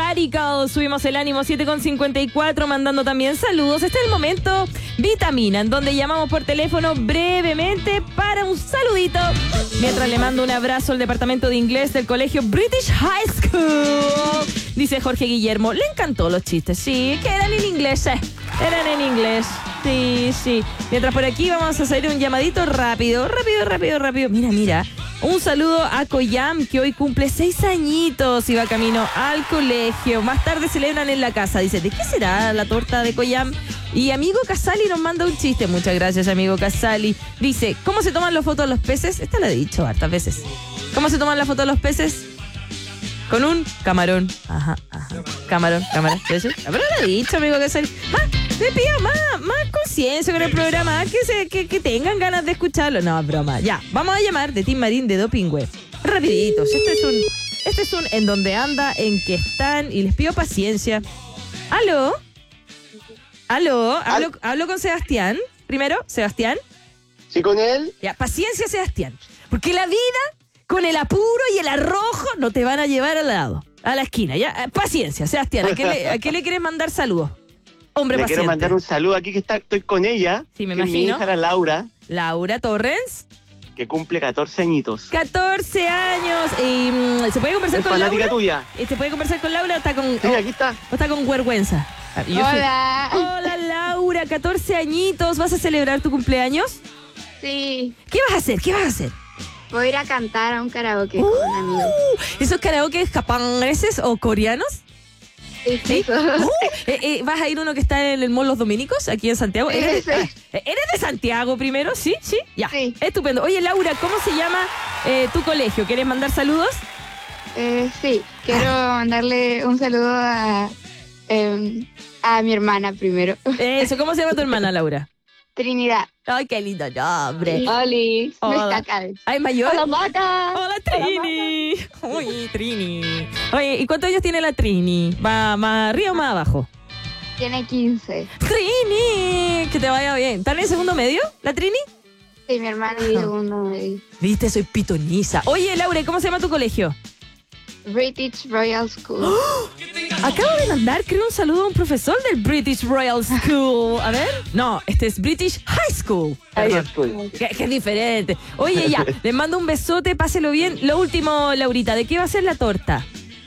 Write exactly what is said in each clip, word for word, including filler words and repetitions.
Radical. Subimos el ánimo siete con cincuenta y cuatro, mandando también saludos. Este es el momento Vitamina, en donde llamamos por teléfono brevemente para un saludito. Mientras le mando un abrazo al departamento de inglés del colegio British High School. Dice Jorge Guillermo, le encantó los chistes. Sí, que eran en inglés, eh. Eran en inglés. Sí, sí. Mientras por aquí vamos a hacer un llamadito rápido, rápido, rápido, rápido. Mira, mira. Un saludo a Koyam, que hoy cumple seis añitos y va camino al colegio. Más tarde celebran en la casa. Dice, ¿de qué será la torta de Koyam? Y amigo Casali nos manda un chiste. Muchas gracias, amigo Casali. Dice, ¿cómo se toman las fotos de los peces? Esta la he dicho hartas veces. ¿Cómo se toman las fotos de los peces? Con un camarón. Ajá, ajá. Camarón, camarón. ¿Eso? Pero lo he dicho, amigo Casali. Más, me pido más, más conciencia con el programa. Que, se, que, que tengan ganas de escucharlo. No, broma. Ya, vamos a llamar de Team Marín de Dopingüe. Rapiditos. Este es un, este es un en donde anda, en que están. Y les pido paciencia. ¿Aló? ¿Aló? ¿Hablo, hablo con Sebastián? Primero, Sebastián. ¿Sí con él? Ya, paciencia, Sebastián. Porque la vida, con el apuro y el arrojo, no te van a llevar al lado, a la esquina. Ya, paciencia, Sebastián. ¿A qué le, a qué le quieres mandar saludos? Hombre Le paciente. quiero mandar un saludo aquí que está, estoy con ella. Sí, me que imagino. Mi hija era Laura, Laura Torrens. que cumple catorce añitos. catorce años. Y, mm, ¿se puede conversar Es con fanática Laura? tuya. ¿Y ¿Se puede conversar con Laura o está con, Sí, o, aquí está. o está con vergüenza? Y yo Hola. soy- Hola, Laura. catorce añitos. ¿Vas a celebrar tu cumpleaños? Sí, ¿Qué vas a hacer? ¿Qué vas a hacer? voy a ir a cantar a un karaoke Uh, con amigos. ¿Esos karaoke japoneses o coreanos? Sí, ¿Sí? sí. Uh, eh, eh, ¿Vas a ir uno que está en el Mall Los Dominicos, aquí en Santiago? ¿Eres de, Sí. ah, ¿eres de Santiago primero? ¿Sí? ¿Sí? Ya. Sí. Estupendo. Oye, Laura, ¿cómo se llama eh, tu colegio? ¿Quieres mandar saludos? Eh, sí, quiero mandarle un saludo a, em, a mi hermana primero. Eso, ¿cómo se llama tu hermana, Laura? Trinidad. Ay, qué lindo nombre. Oli. No Hola. está acá. de hecho. Ay, mayor. Hola, Mata. Hola, Trini. Uy, Trini. Oye, ¿y cuántos años tiene la Trini? ¿Va más arriba o más abajo? Tiene quince. Trini, que te vaya bien. ¿Está en el segundo medio, la Trini? Sí, mi hermana y segundo medio. Viste, soy pitoniza. Oye, Laura, ¿cómo se llama tu colegio? British Royal School. Acabo de mandar, creo, un saludo a un profesor del British Royal School. A ver. No, este es British High School. Perdón. Que, que es diferente. Oye, ya, les mando un besote, páselo bien. Lo último, Laurita, ¿de qué va a ser la torta?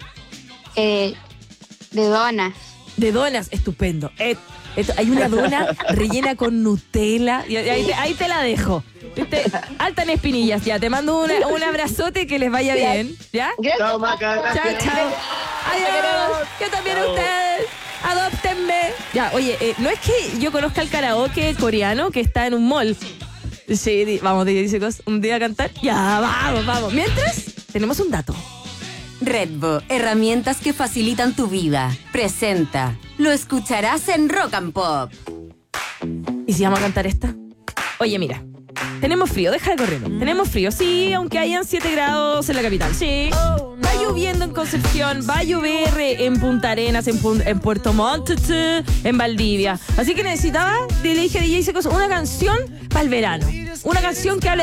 Eh, de donas. De donas, estupendo. Eh, esto- hay una dona rellena con Nutella. Y ahí, te, ahí te la dejo. ¿Viste? Alta en espinillas. Ya, te mando una- un abrazote, que les vaya bien. ¿Ya? Chao, Maca. Chao, Gracias. chao. Adiós. Yo también a Chao. ustedes. Adóptenme. Ya, oye, eh, no es que yo conozca el karaoke coreano que está en un mall. Sí, di- vamos, dice cosas. Un día a cantar. Ya, vamos, vamos. Mientras, tenemos un dato. Redbo, herramientas que facilitan tu vida. Presenta. Lo escucharás en Rock and Pop. ¿Y si vamos a cantar esta? Oye, mira. Tenemos frío, deja de correr. Tenemos frío, sí, aunque hayan siete grados en la capital. Sí. Va lloviendo en Concepción, va a llover en Punta Arenas, en, Pun- en Puerto Montt, en Valdivia. Así que necesitaba, le dije a D J Secos, una canción para el verano. Una canción que hable